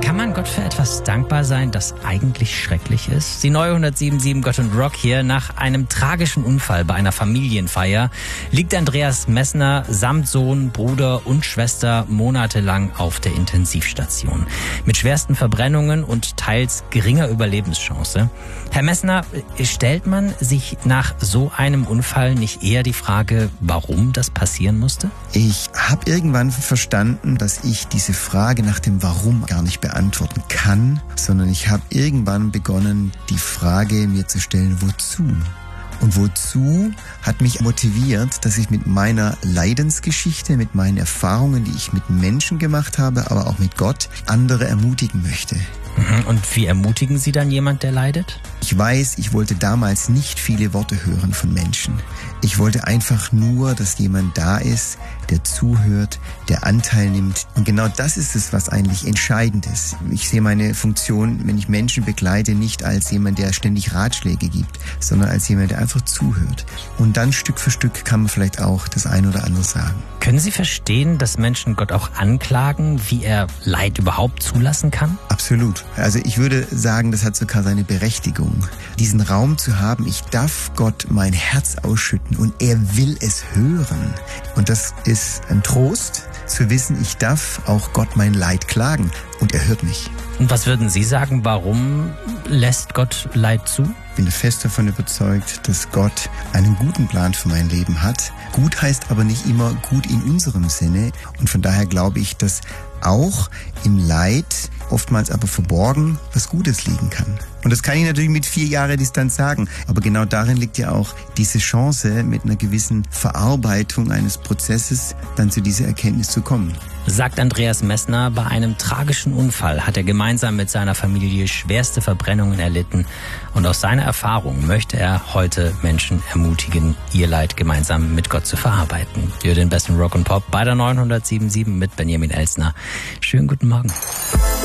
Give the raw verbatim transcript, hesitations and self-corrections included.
Kann man Gott für etwas dankbar sein, das eigentlich schrecklich ist? Die neue hundertsieben Komma sieben Gott und Rock hier. Nach einem tragischen Unfall bei einer Familienfeier liegt Andreas Messner samt Sohn, Bruder und Schwester monatelang auf der Intensivstation. Mit schwersten Verbrennungen und teils geringer Überlebenschance. Herr Messner, stellt man sich nach so einem Unfall nicht eher die Frage, warum das passieren musste? Ich habe irgendwann verstanden, dass ich diese Frage nach dem Warum gar nicht beantworten kann, sondern ich habe irgendwann begonnen, die Frage mir zu stellen, wozu? Und wozu hat mich motiviert, dass ich mit meiner Leidensgeschichte, mit meinen Erfahrungen, die ich mit Menschen gemacht habe, aber auch mit Gott, andere ermutigen möchte. Und wie ermutigen Sie dann jemand, der leidet? Ich weiß, ich wollte damals nicht viele Worte hören von Menschen. Ich wollte einfach nur, dass jemand da ist, der zuhört, der Anteil nimmt. Und genau das ist es, was eigentlich entscheidend ist. Ich sehe meine Funktion, wenn ich Menschen begleite, nicht als jemand, der ständig Ratschläge gibt, sondern als jemand, der einfach zuhört. Und dann Stück für Stück kann man vielleicht auch das eine oder andere sagen. Können Sie verstehen, dass Menschen Gott auch anklagen, wie er Leid überhaupt zulassen kann? Absolut. Also ich würde sagen, das hat sogar seine Berechtigung. Diesen Raum zu haben, ich darf Gott mein Herz ausschütten und er will es hören. Und das ist ein Trost, zu wissen, ich darf auch Gott mein Leid klagen und er hört mich. Und was würden Sie sagen, warum lässt Gott Leid zu? Ich bin fest davon überzeugt, dass Gott einen guten Plan für mein Leben hat. Gut heißt aber nicht immer gut in unserem Sinne. Und von daher glaube ich, dass auch im Leid, oftmals aber verborgen, was Gutes liegen kann. Und das kann ich natürlich mit vier Jahre Distanz sagen. Aber genau darin liegt ja auch diese Chance, mit einer gewissen Verarbeitung eines Prozesses dann zu dieser Erkenntnis zu kommen. Sagt Andreas Messner, bei einem tragischen Unfall hat er gemeinsam mit seiner Familie schwerste Verbrennungen erlitten. Und aus seiner Erfahrung möchte er heute Menschen ermutigen, ihr Leid gemeinsam mit Gott zu verarbeiten. Für den besten Rock und Pop bei der neuen hundertsieben Komma sieben mit Benjamin Elsner. Schönen guten Morgen.